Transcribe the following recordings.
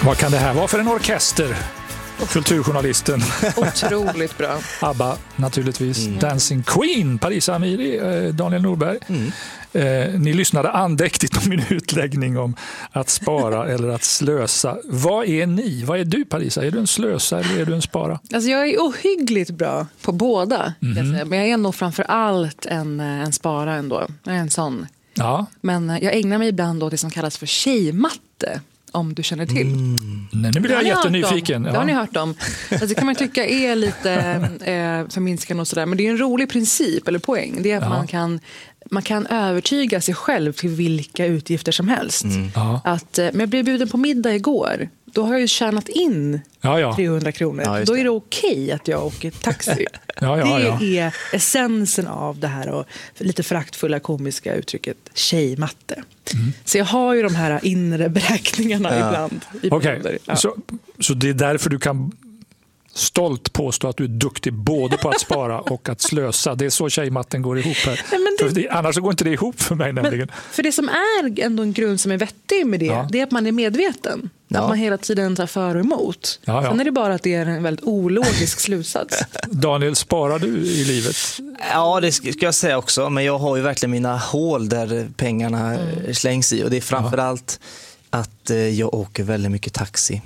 Vad kan det här vara för en orkester? Kulturjournalisten. Otroligt bra. ABBA naturligtvis. Dancing Queen, Parisa Amiri, Daniel Norberg. Ni lyssnade andäktigt på min utläggning om att spara eller att slösa. Vad är ni? Vad är du, Parisa? Är du en slösa eller är du en spara? Alltså jag är ohyggligt bra på båda. Men jag är nog framför allt en spara ändå. Jag är en sån. Ja. Men jag ägnar mig ibland åt det som kallas för tjejmatte. Om du känner till. Nej, nu blir jag jättenyfiken. Det har ni hört om. Alltså, det kan man tycka är lite förminskande och sådär. Men det är en rolig princip eller poäng. Det är att man kan övertyga sig själv till vilka utgifter som helst. Men jag blev bjuden på middag igår. Då har jag ju tjänat in 300 kronor. Ja, då är det okej att jag åker taxi. Det är essensen av det här och lite föraktfulla komiska uttrycket tjejmatte. Så jag har ju de här inre beräkningarna ibland. Okej. Så det är därför du kan stolt påstå att du är duktig både på att spara och att slösa. Det är så tjejmatten går ihop här. Nej, annars går inte det ihop för mig nämligen. För det som är ändå en grund som är vettig med det, det är att man är medveten. Att man hela tiden tar för och emot. Sen är det bara att det är en väldigt ologisk slutsats. Daniel, sparar du i livet? Ja, det ska jag säga också. Men jag har ju verkligen mina hål där pengarna slängs i. Och det är framförallt att jag åker väldigt mycket taxi.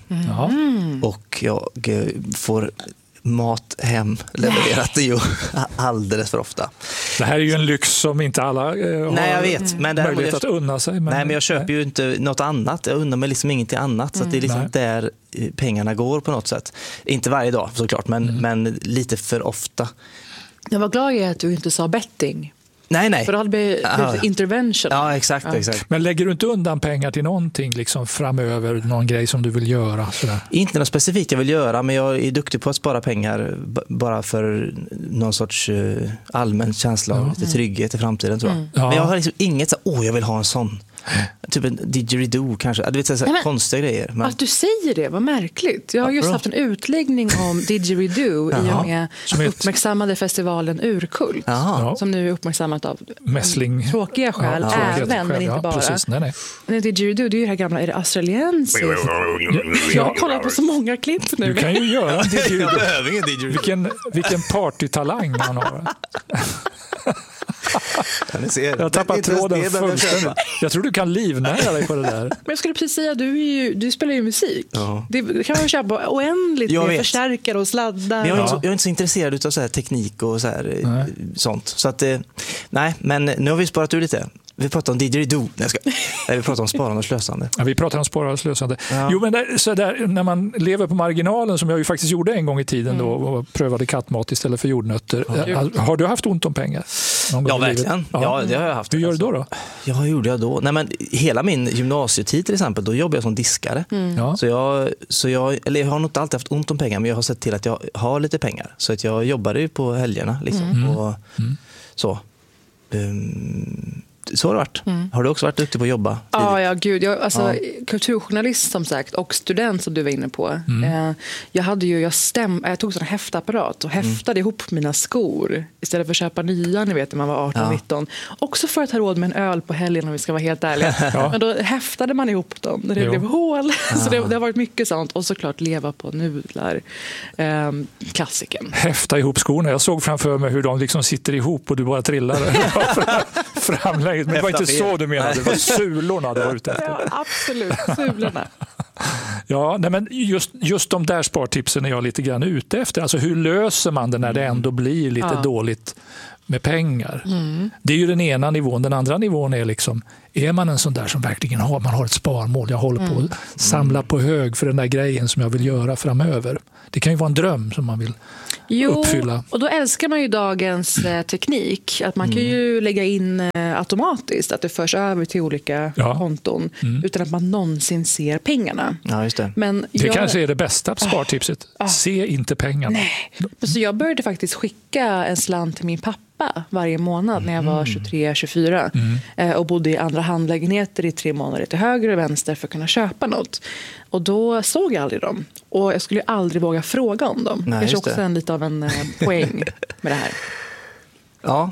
Och jag får mat hem levererat ju alldeles för ofta. Det här är ju en lyx som inte alla har jag vet, men möjlighet att unna sig. Men jag köper ju inte något annat. Jag unnar mig liksom ingenting annat. Så att det är liksom där pengarna går på något sätt. Inte varje dag såklart, men lite för ofta. Jag var glad i att du inte sa betting. Nej. För det hade blivit intervention. Ja, exakt. Men lägger du inte undan pengar till någonting liksom framöver, någon grej som du vill göra? Sådär? Inte något specifikt jag vill göra, men jag är duktig på att spara pengar bara för någon sorts allmän känsla av lite trygghet i framtiden, tror jag. Men jag har liksom inget så jag vill ha en sån. Typ en didgeridoo kanske. Du vet, så konstiga grejer. Men... Att du säger det, vad märkligt. Jag har just haft en utläggning om didgeridoo i och med uppmärksammade festivalen Urkult. Som nu är uppmärksammat av mässling. Tråkiga skäl, även, men inte bara. Precis, nej. Men didgeridoo, det är ju det här gamla, är det australiensiskt? Jag har kollat på så många klipp nu. Du kan ju göra en didgeridoo. Vilken partytalang man har. Jag har tappat tråden fullständigt. Jag tror du kan livnära dig på det där. Men jag skulle precis säga, du spelar ju musik. Det kan man köpa oändligt med förstärkare och sladdar. Jag är inte så intresserad av så här teknik och så här, sånt. Så att, men nu har vi sparat ur lite. Vi pratar om didgeridoo. Vi pratar om sparande och slösande. Ja, vi pratar om sparande och slösande. Jo, men så där, när man lever på marginalen, som jag ju faktiskt gjorde en gång i tiden då, och prövade kattmat istället för jordnötter. Har du haft ont om pengar? Ja, verkligen. Ja, det har jag haft. Hur gör du då? Ja, vad gjorde jag då? Nej, men hela min gymnasietid till exempel, då jobbade jag som diskare. Så jag har nog inte alltid haft ont om pengar, men jag har sett till att jag har lite pengar. Så att jag jobbade ju på helgerna liksom. Och så. Så har det varit. Har du också varit duktig på att jobba? Ja, gud. Kulturjournalist som sagt och student som du var inne på. Jag tog sån häftapparat och häftade ihop mina skor istället för att köpa nya, ni vet, när man var 18-19. Också för att ha råd med en öl på helgen, om vi ska vara helt ärliga. Men då häftade man ihop dem när det blev hål. Så det har varit mycket sånt. Och såklart leva på nudlar. Klassiken. Häfta ihop skorna. Jag såg framför mig hur de liksom sitter ihop och du bara trillar framlägget. Men det var inte så du menade, det var sulorna du var ute efter. Ja, absolut, sulorna. Ja, nej, men just de där spartipsen är jag lite grann ute efter. Alltså hur löser man det när det ändå blir lite dåligt med pengar? Det är ju den ena nivån. Den andra nivån är liksom, är man en sån där som verkligen man har ett sparmål, jag håller på att samla på hög för den där grejen som jag vill göra framöver. Det kan ju vara en dröm som man vill uppfylla. Och då älskar man ju dagens teknik. Att man kan ju lägga in automatiskt, att det förs över till olika konton utan att man någonsin ser pengarna. Ja, just det. Men det kanske är det bästa spartipset. Se inte pengarna. Nej. Så jag började faktiskt skicka en slant till min pappa varje månad när jag var 23-24 och bodde i andra handlägenheter i 3 månader till höger och vänster för att kunna köpa något. Och då såg jag aldrig dem. Och jag skulle aldrig våga fråga om dem. Det är också lite av en poäng med det här. Ja,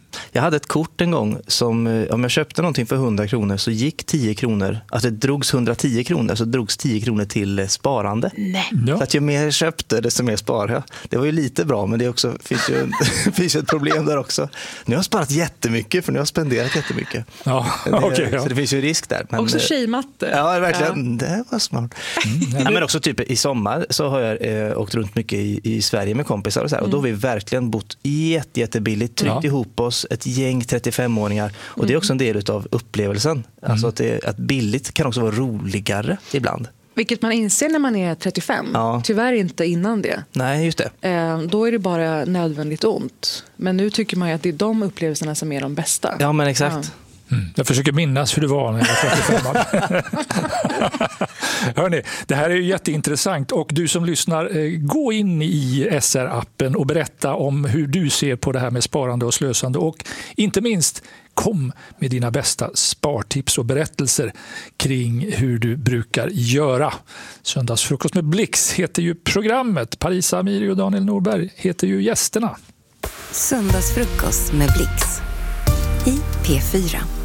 Jag hade ett kort en gång som, om jag köpte någonting för 100 kronor så gick 10 kronor, alltså det drogs 110 kronor, så drogs 10 kronor till sparande. Nej. Ja. Så att ju mer jag köpte, desto mer sparade jag. Det var ju lite bra, men det också, finns ju ett problem där också. Nu har jag sparat jättemycket, för nu har jag spenderat jättemycket. Ja, okay, så det finns ju risk där. Men, också tjejmatte. Ja, verkligen. Ja. Det var smart. Ja, men också typ i sommar så har jag åkt runt mycket i Sverige med kompisar och så här, och då har vi verkligen bott jättebilligt, tryckt ihop oss, ett gäng 35-åringar, och det är också en del av upplevelsen. Alltså att billigt kan också vara roligare ibland. Vilket man inser när man är 35. Ja. Tyvärr inte innan det. Nej, just det. Då är det bara nödvändigt ont. Men nu tycker man ju att det är de upplevelserna som är de bästa. Ja, men exakt. Ja. Jag försöker minnas hur det var när jag var 35. Hörrni, det här är ju jätteintressant, och du som lyssnar, gå in i SR-appen och berätta om hur du ser på det här med sparande och slösande, och inte minst kom med dina bästa spartips och berättelser kring hur du brukar göra. Söndagsfrukost med Blix heter ju programmet. Parisa Amiri och Daniel Norberg heter ju gästerna. Söndagsfrukost med Blix i P4.